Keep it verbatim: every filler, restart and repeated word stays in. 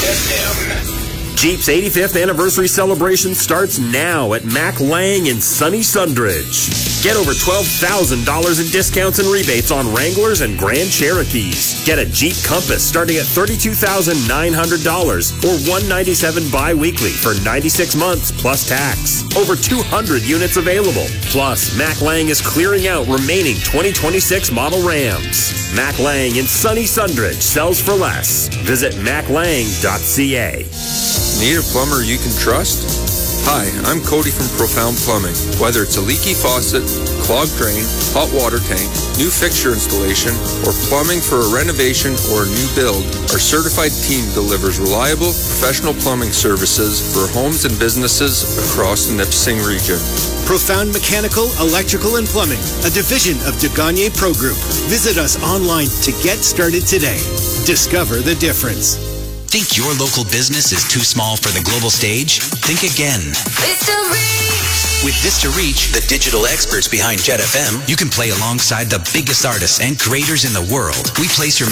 F M. Jeep's eighty-fifth anniversary celebration starts now at Mac Lang in sunny Sundridge. Get over twelve thousand dollars in discounts and rebates on Wranglers and Grand Cherokees. Get a Jeep Compass starting at thirty-two thousand nine hundred dollars or one hundred ninety-seven dollars bi-weekly for ninety-six months plus tax. Over two hundred units available. Plus, Mac Lang is clearing out remaining twenty twenty-six model Rams. Mac Lang in sunny Sundridge sells for less. Visit mac lang dot c a. Need a plumber you can trust? Hi, I'm Cody from Profound Plumbing. Whether it's a leaky faucet, clogged drain, hot water tank, new fixture installation, or plumbing for a renovation or a new build, our certified team delivers reliable, professional plumbing services for homes and businesses across the Nipissing region. Profound Mechanical, Electrical, and Plumbing, a division of DeGagne Pro Group. Visit us online to get started today. Discover the difference. Think your local business is too small for the global stage? Think again. Vista Reach. With Vista Reach, the digital experts behind Jet F M, you can play alongside the biggest artists and creators in the world. We place your